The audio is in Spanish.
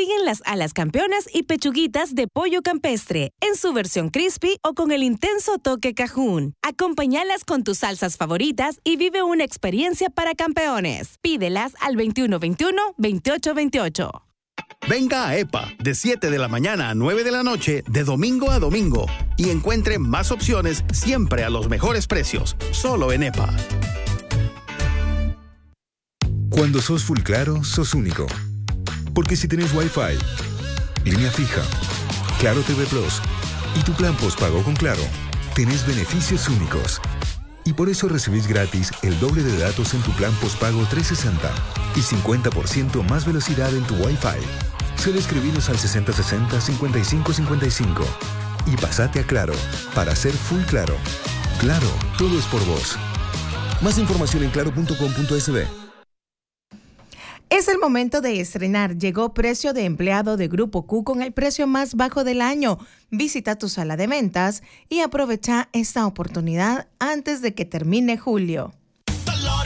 Siguen las alas campeonas y pechuguitas de pollo campestre en su versión crispy o con el intenso toque cajún. Acompáñalas con tus salsas favoritas y vive una experiencia para campeones. Pídelas al 2121-2828. Venga a EPA de 7 de la mañana a 9 de la noche, de domingo a domingo, y encuentre más opciones siempre a los mejores precios, solo en EPA. Cuando sos full claro, sos único. Porque si tenés Wi-Fi, línea fija, Claro TV Plus y tu plan postpago con Claro, tenés beneficios únicos. Y por eso recibís gratis el doble de datos en tu plan postpago 360 y 50% más velocidad en tu Wi-Fi. Solo escribinos al 6060-5555 y pasate a Claro para ser full claro. Claro, todo es por vos. Más información en claro.com.sb. Es el momento de estrenar. Llegó precio de empleado de Grupo Q con el precio más bajo del año. Visita tu sala de ventas y aprovecha esta oportunidad antes de que termine julio.